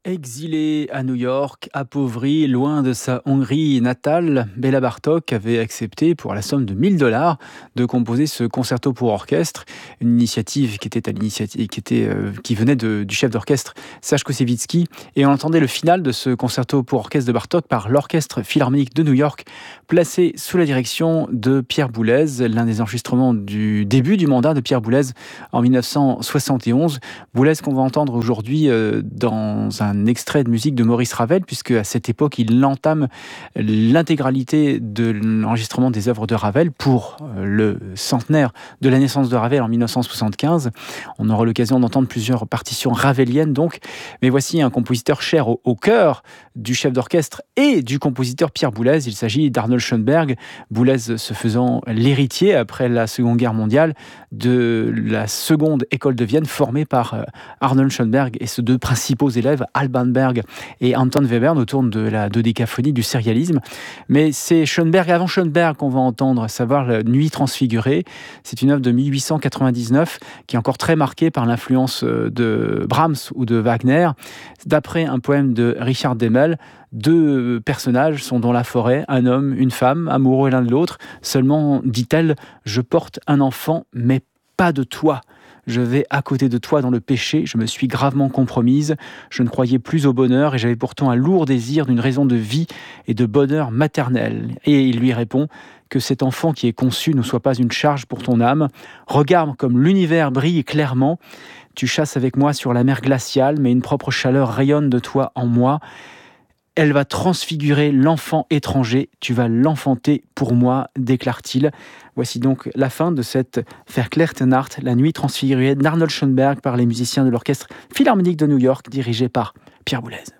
Exilée à New York, appauvrie, loin de sa Hongrie natale, Béla Bartók avait accepté, pour la somme de 1 000 $ de composer ce concerto pour orchestre, une initiative qui venait du chef d'orchestre Serge Kossevitsky, et on entendait le final de ce concerto pour orchestre de Bartók par l'Orchestre Philharmonique de New York, placé sous la direction de Pierre Boulez, l'un des enregistrements du début du mandat de Pierre Boulez en 1971. Boulez qu'on va entendre aujourd'hui dans un extrait de musique de Maurice Ravel, puisque à cette époque, il entame l'intégralité de l'enregistrement des œuvres de Ravel pour le centenaire de la naissance de Ravel en 1975. On aura l'occasion d'entendre plusieurs partitions raveliennes donc, mais voici un compositeur cher au cœur du chef d'orchestre et du compositeur Pierre Boulez. Il s'agit d'Arnold Schoenberg, Boulez se faisant l'héritier après la Seconde Guerre mondiale de la seconde école de Vienne formée par Arnold Schoenberg et ses deux principaux élèves, Alban Berg et Anton Webern, autour de la dodécaphonie du sérialisme. Mais c'est Schoenberg avant Schoenberg qu'on va entendre, à savoir la Nuit transfigurée. C'est une œuvre de 1899 qui est encore très marquée par l'influence de Brahms ou de Wagner. D'après un poème de Richard Demel, deux personnages sont dans la forêt, un homme, une femme, amoureux l'un de l'autre. Seulement, dit-elle, je porte un enfant, mais pas de toi. Je vais à côté de toi dans le péché, je me suis gravement compromise, je ne croyais plus au bonheur et j'avais pourtant un lourd désir d'une raison de vie et de bonheur maternel. Et il lui répond que cet enfant qui est conçu ne soit pas une charge pour ton âme. Regarde comme l'univers brille clairement, tu chasses avec moi sur la mer glaciale, mais une propre chaleur rayonne de toi en moi. Elle va transfigurer l'enfant étranger, tu vas l'enfanter pour moi, déclare-t-il. Voici donc la fin de cette Verklärte Nacht, la nuit transfigurée d'Arnold Schoenberg par les musiciens de l'Orchestre Philharmonique de New York, dirigé par Pierre Boulez.